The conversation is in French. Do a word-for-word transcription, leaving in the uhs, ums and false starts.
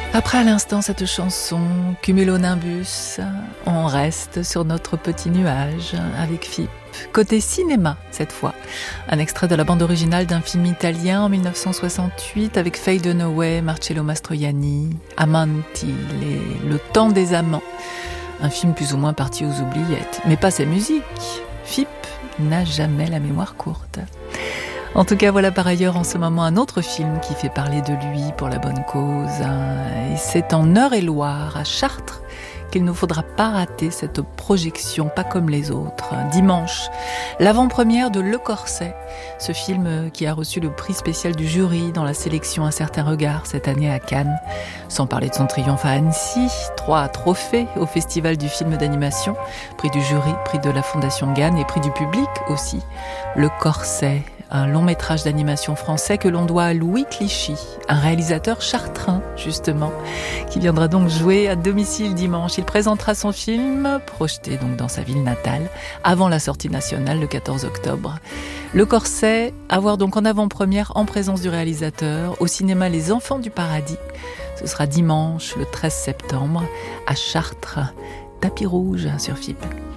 Après à l'instant cette chanson, Cumulonimbus, on reste sur notre petit nuage avec F I P. Côté cinéma, cette fois, un extrait de la bande originale d'un film italien en dix-neuf cent soixante-huit avec Faye Dunaway, Marcello Mastroianni, Amanti, les... Le temps des amants. Un film plus ou moins parti aux oubliettes, mais pas sa musique. F I P n'a jamais la mémoire courte. En tout cas, voilà par ailleurs en ce moment un autre film qui fait parler de lui pour la bonne cause. Et c'est en Eure-et-Loire, à Chartres, qu'il ne faudra pas rater cette projection, pas comme les autres. Dimanche, l'avant-première de Le Corset, ce film qui a reçu le prix spécial du jury dans la sélection Un certain regard cette année à Cannes. Sans parler de son triomphe à Annecy, trois trophées au Festival du film d'animation, prix du jury, prix de la Fondation Gann et prix du public aussi. Le Corset, un long métrage d'animation français que l'on doit à Louis Clichy, un réalisateur chartrain justement, qui viendra donc jouer à domicile dimanche. Il présentera son film, projeté donc dans sa ville natale, avant la sortie nationale le quatorze octobre. Le Corset, à voir donc en avant-première en présence du réalisateur, au cinéma Les Enfants du Paradis. Ce sera dimanche le treize septembre à Chartres. Tapis rouge sur F I P.